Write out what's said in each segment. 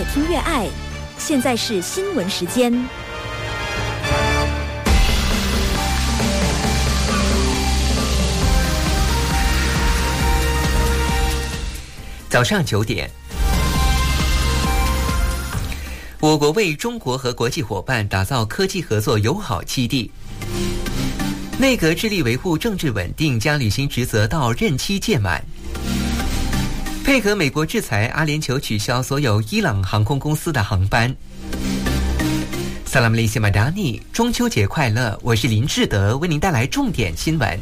听越爱。现在是新闻时间。 早上9点，我国为中国和国际伙伴打造科技合作友好基地。内阁致力维护政治稳定，将履行职责到任期届满。配合美国制裁，阿联酋取消所有伊朗航空公司的航班。Salam alaikum madani， 中秋节快乐！我是林志德，为您带来重点新闻。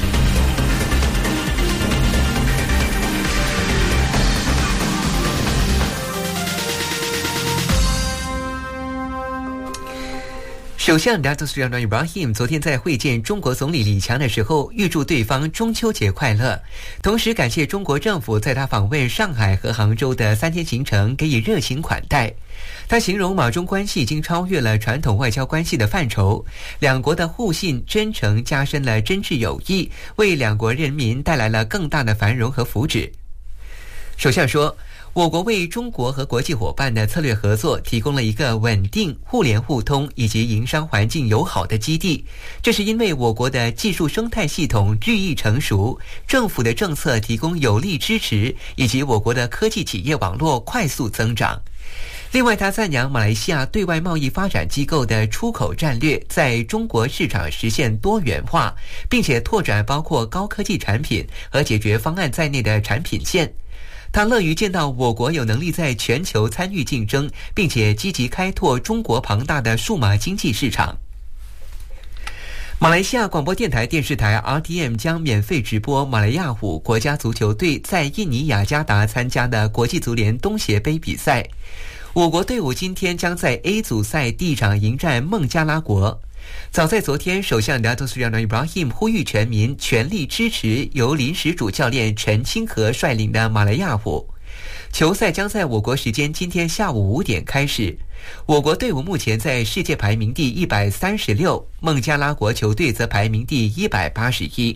首相 Datuk Seri Anwar Ibrahim 昨天在会见中国总理李强的时候，预祝对方中秋节快乐，同时感谢中国政府在他访问上海和杭州的3天行程给予热情款待。他形容马中关系已经超越了传统外交关系的范畴，两国的互信真诚加深了真挚友谊，为两国人民带来了更大的繁荣和福祉。首相说，我国为中国和国际伙伴的策略合作提供了一个稳定、互联互通以及营商环境友好的基地。这是因为我国的技术生态系统日益成熟，政府的政策提供有力支持，以及我国的科技企业网络快速增长。另外，他赞扬马来西亚对外贸易发展机构的出口战略在中国市场实现多元化，并且拓展包括高科技产品和解决方案在内的产品线。他乐于见到我国有能力在全球参与竞争，并且积极开拓中国庞大的数码经济市场。马来西亚广播电台电视台 RTM 将免费直播马来亚虎国家足球队在印尼雅加达参加的国际足联东协杯比赛。我国队伍今天将在 A 组赛第一场迎战孟加拉国。早在昨天，首相 Datuk Seri Anwar Ibrahim 呼吁全民全力支持由临时主教练陈清河率领的马来亚虎。球赛将在我国时间今天下午5点开始。我国队伍目前在世界排名第136，孟加拉国球队则排名第181。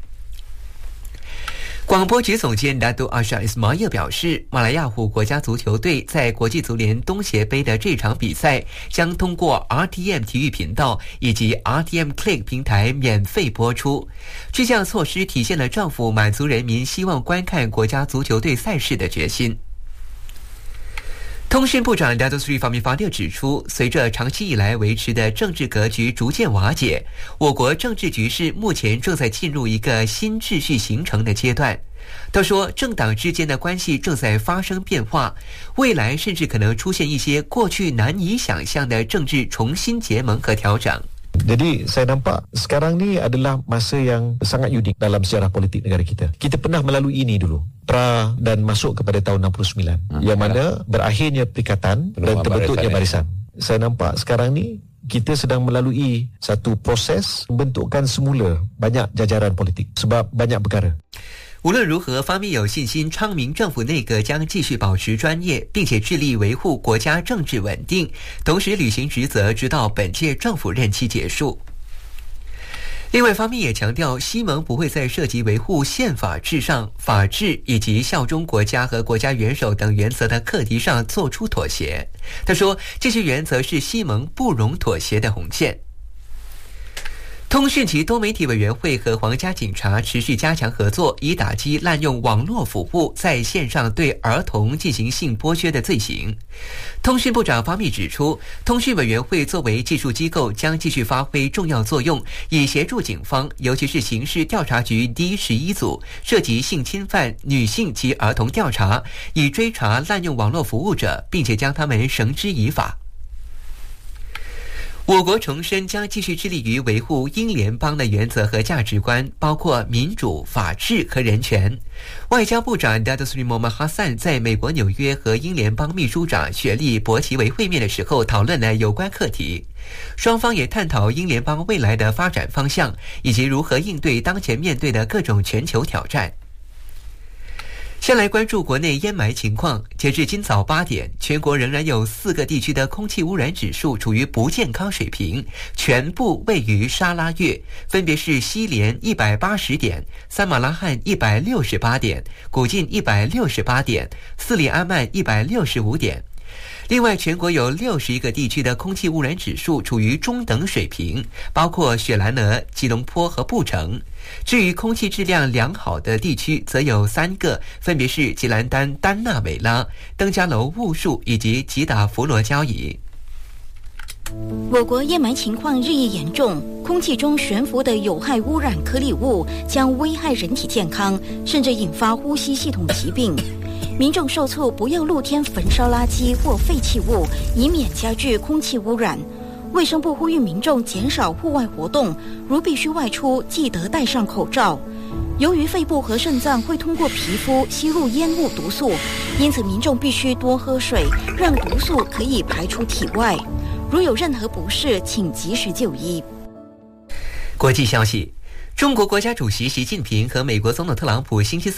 广播局总监 Datuk Ashraf Ismail 表示，马来亚虎国家足球队在国际足联东协杯的这场比赛将通过 RTM 体育频道以及 RTM Click 平台免费播出。这项措施体现了政府满足人民希望观看国家足球队赛事的决心。通讯部长 Datuk Seri Fahmi Fadil 指出，随着长期以来维持的政治格局逐渐瓦解，我国政治局势目前正在进入一个新秩序形成的阶段。他说，政党之间的关系正在发生变化，未来甚至可能出现一些过去难以想象的政治重新结盟和调整。 Jadi saya nampak sekarang ni adalah masa yang sangat unik dalam sejarah politik negara kita. Kita pernah melalui ini dulu, pra dan masuk kepada tahun 69, yang mana berakhirnya perikatan dan terbentuknya barisan. Saya nampak sekarang ni kita sedang melalui satu proses pembentukan semula banyak jajaran politik sebab banyak perkara。 无论如何，方面有信心，昌明政府内阁将继续保持专业，并且致力维护国家政治稳定，同时履行职责，直到本届政府任期结束。另外方面也强调，西盟不会在涉及维护宪法至上、法治以及效忠国家和国家元首等原则的课题上做出妥协。他说，这些原则是西盟不容妥协的红线。通讯及多媒体委员会和皇家警察持续加强合作，以打击滥用网络服务在线上对儿童进行性剥削的罪行。通讯部长方密指出，通讯委员会作为技术机构，将继续发挥重要作用，以协助警方，尤其是刑事调查局第11组涉及性侵犯、女性及儿童调查，以追查滥用网络服务者，并且将他们绳之以法。我国重申将继续致力于维护英联邦的原则和价值观，包括民主、法治和人权。外交部长 Datuk Seri Mohamed Hassan 在美国纽约和英联邦秘书长雪莉·博奇维会面的时候讨论了有关课题，双方也探讨英联邦未来的发展方向，以及如何应对当前面对的各种全球挑战。先来关注国内烟霾情况。截至今早8点，全国仍然有4个地区的空气污染指数处于不健康水平，全部位于沙拉越，分别是西莲180点、三马拉罕168点、古晋168点、斯里阿曼165点。 另外，全国有61个地区的空气污染指数处于中等水平，包括雪兰莪、吉隆坡和布城。至于空气质量良好的地区，则有3个，分别是吉兰丹丹纳维拉、登嘉楼雾树以及吉打佛罗交怡。 我国烟霾情况日益严重，空气中悬浮的有害污染颗粒物将危害人体健康，甚至引发呼吸系统疾病。民众受促不要露天焚烧垃圾或废弃物，以免加剧空气污染。卫生部呼吁民众减少户外活动，如必须外出，记得戴上口罩。由于肺部和肾脏会通过皮肤吸入烟雾毒素，因此民众必须多喝水，让毒素可以排出体外。如有任何不适，请及时就医。 国际消息，中国国家主席习近平和美国总统特朗普星期四